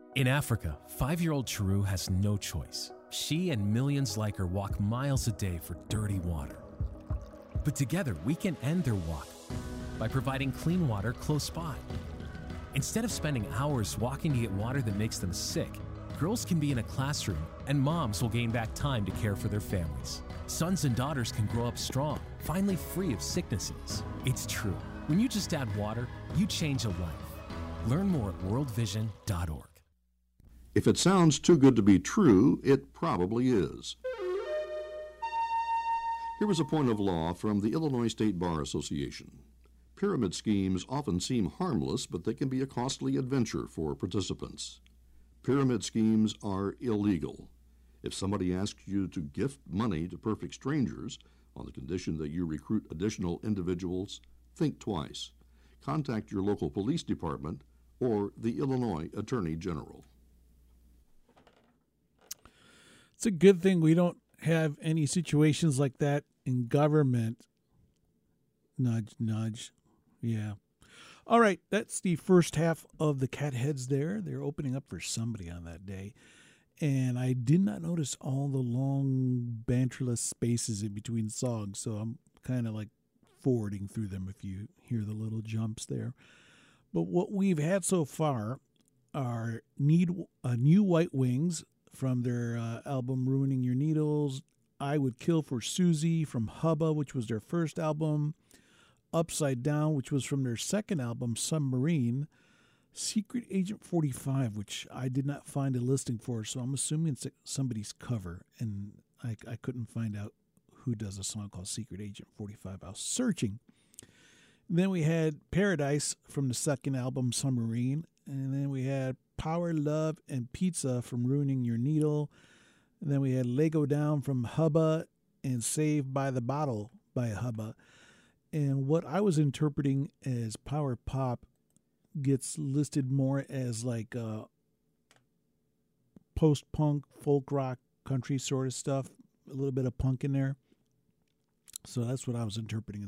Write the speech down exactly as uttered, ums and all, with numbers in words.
In Africa, five-year-old Chiru has no choice. She and millions like her walk miles a day for dirty water. But together, we can end their walk by providing clean water close by. Instead of spending hours walking to get water that makes them sick, girls can be in a classroom and moms will gain back time to care for their families. Sons and daughters can grow up strong, finally free of sicknesses. It's true. When you just add water, you change a life. Learn more at world vision dot org. If it sounds too good to be true, it probably is. Here is a point of law from the Illinois State Bar Association. Pyramid schemes often seem harmless, but they can be a costly adventure for participants. Pyramid schemes are illegal. If somebody asks you to gift money to perfect strangers on the condition that you recruit additional individuals, think twice. Contact your local police department or the Illinois Attorney General. It's a good thing we don't have any situations like that in government. Nudge, nudge. Yeah. All right, that's the first half of the Cat Heads there. They're opening up for somebody on that day. And I did not notice all the long, banterless spaces in between songs, so I'm kind of like forwarding through them if you hear the little jumps there. But what we've had so far are Need uh, New White Wings from their uh, album Ruining Your Needles, I Would Kill for Susie from Hubba, which was their first album, Upside Down, which was from their second album, Submarine, Secret Agent forty-five, which I did not find a listing for, so I'm assuming it's somebody's cover, and I, I couldn't find out who does a song called Secret Agent forty-five. I was searching. Then we had Paradise from the second album, Submarine, and then we had Power, Love, and Pizza from Ruining Your Needle. And then we had Lego Down from Hubba and Saved by the Bottle by Hubba. And what I was interpreting as power pop gets listed more as like uh, post-punk, folk rock, country sort of stuff. A little bit of punk in there. So that's what I was interpreting.